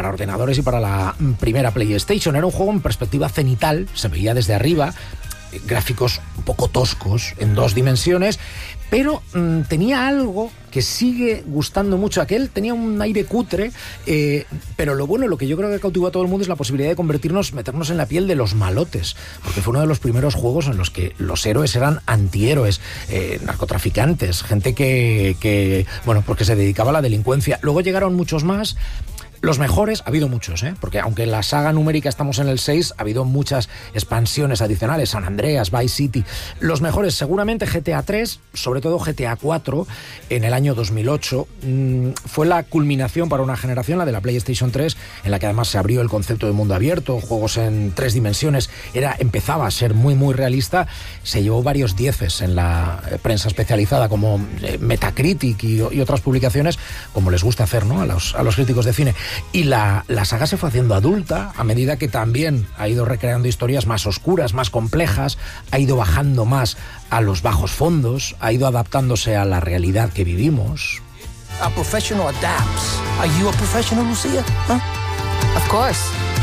para ordenadores y para la primera PlayStation. Era un juego en perspectiva cenital, se veía desde arriba, gráficos un poco toscos en 2 dimensiones, pero tenía algo que sigue gustando mucho. Aquel tenía un aire cutre, pero lo que yo creo que cautivó a todo el mundo es la posibilidad de meternos en la piel de los malotes, porque fue uno de los primeros juegos en los que los héroes eran antihéroes, narcotraficantes, gente que se dedicaba a la delincuencia. Luego llegaron muchos más. Los mejores, ha habido muchos, porque aunque en la saga numérica estamos en el 6, ha habido muchas expansiones adicionales, San Andreas, Vice City. Los mejores, seguramente GTA 3, sobre todo GTA 4, en el año 2008, fue la culminación para una generación, la de la PlayStation 3, en la que además se abrió el concepto de mundo abierto, juegos en 3 dimensiones, empezaba a ser muy, muy realista. Se llevó varios 10 en la prensa especializada, como Metacritic y otras publicaciones, como les gusta hacer, ¿no?, a los críticos de cine. Y la saga se fue haciendo adulta a medida que también ha ido recreando historias más oscuras, más complejas, ha ido bajando más a los bajos fondos, ha ido adaptándose a la realidad que vivimos. A professional adapts. Are you a professional, Lucia? Huh? Of course.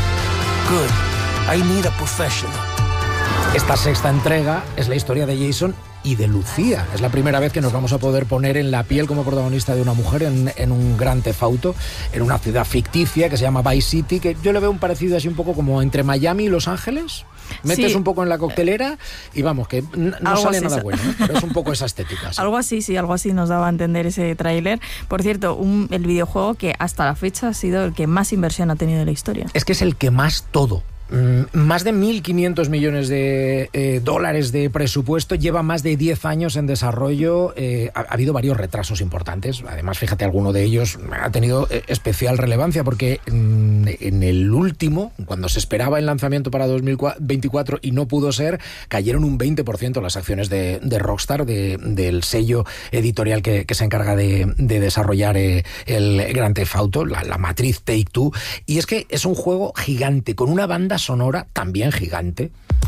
Good. I need a professional. Esta 6ª entrega es la historia de Jason y de Lucía. Es la primera vez que nos vamos a poder poner en la piel como protagonista de una mujer en un gran Theft Auto, en una ciudad ficticia que se llama Vice City, que yo le veo un parecido así un poco como entre Miami y Los Ángeles. Metes un poco en la coctelera y vamos, que no sale nada bueno, pero es un poco esa estética. ¿Sí? Algo así nos daba a entender ese tráiler. Por cierto, el videojuego que hasta la fecha ha sido el que más inversión ha tenido en la historia. Es que es el que más todo. Más de 1.500 millones de dólares de presupuesto, lleva más de 10 años en desarrollo, ha habido varios retrasos importantes, además fíjate, alguno de ellos ha tenido especial relevancia porque en el último, cuando se esperaba el lanzamiento para 2024 y no pudo ser, cayeron un 20% las acciones de Rockstar, del sello editorial que se encarga de desarrollar el Grand Theft Auto, la matriz Take-Two, y es que es un juego gigante, con una banda sonora también gigante.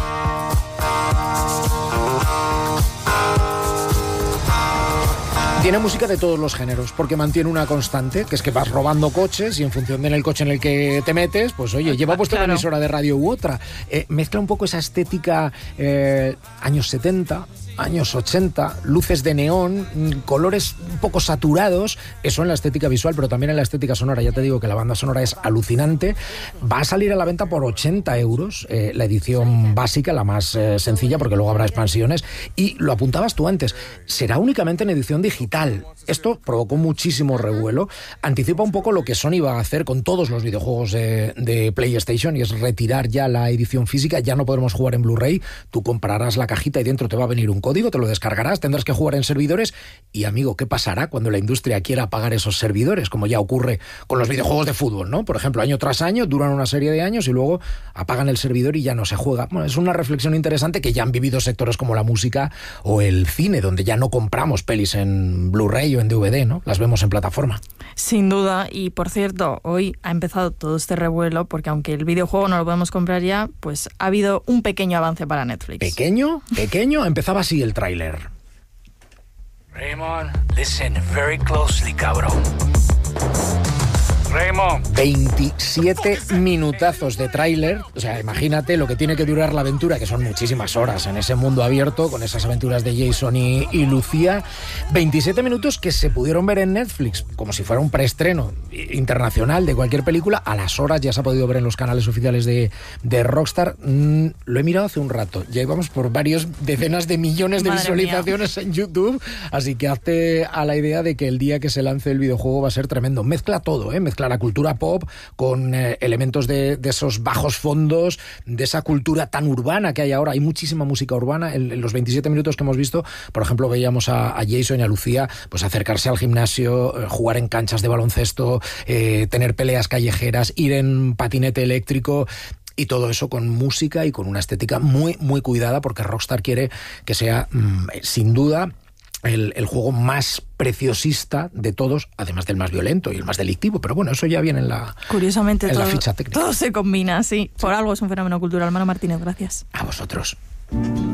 Tiene música de todos los géneros, porque mantiene una constante, que es que vas robando coches y en función del coche en el que te metes, pues oye, lleva puesto una emisora de radio u otra. Mezcla un poco esa estética años 70, años 80, luces de neón, colores un poco saturados, eso en la estética visual, pero también en la estética sonora. Ya te digo que la banda sonora es alucinante. Va a salir a la venta por 80 euros, la edición básica, la más sencilla, porque luego habrá expansiones. Y lo apuntabas tú antes, será únicamente en edición digital. Esto provocó muchísimo revuelo. Anticipa un poco lo que Sony va a hacer con todos los videojuegos de PlayStation, y es retirar ya la edición física. Ya no podremos jugar en Blu-ray. Tú comprarás la cajita y dentro te va a venir un código, te lo descargarás, tendrás que jugar en servidores. Y amigo, ¿qué pasará cuando la industria quiera apagar esos servidores? Como ya ocurre con los videojuegos de fútbol, ¿no? Por ejemplo, año tras año, duran una serie de años y luego apagan el servidor y ya no se juega. Bueno, es una reflexión interesante que ya han vivido sectores como la música o el cine, donde ya no compramos pelis en Blu-ray o en DVD, ¿no? Las vemos en plataforma. Sin duda, y por cierto, hoy ha empezado todo este revuelo porque aunque el videojuego no lo podemos comprar ya, pues ha habido un pequeño avance para Netflix. ¿Pequeño? Empezaba así el tráiler. Raymond, listen very closely, cabrón. Raymond. 27 minutazos de tráiler, o sea, imagínate lo que tiene que durar la aventura, que son muchísimas horas en ese mundo abierto, con esas aventuras de Jason y Lucía. 27 minutos que se pudieron ver en Netflix, como si fuera un preestreno internacional de cualquier película. A las horas ya se ha podido ver en los canales oficiales de Rockstar. Lo he mirado hace un rato, ya íbamos por varios decenas de millones de visualizaciones en YouTube, así que hazte a la idea de que el día que se lance el videojuego va a ser tremendo. Mezcla todo, mezcla la cultura pop con elementos de esos bajos fondos, de esa cultura tan urbana que hay ahora. Hay muchísima música urbana. En los 27 minutos que hemos visto, por ejemplo, veíamos a Jason y a Lucía pues acercarse al gimnasio, jugar en canchas de baloncesto, tener peleas callejeras, ir en patinete eléctrico. Y todo eso con música y con una estética muy, muy cuidada, porque Rockstar quiere que sea, sin duda, el juego más preciosista de todos, además del más violento y el más delictivo. Pero bueno, eso ya viene en la, curiosamente, en la ficha técnica. Todo se combina, sí. Por algo es un fenómeno cultural. Manu Martínez, gracias. A vosotros.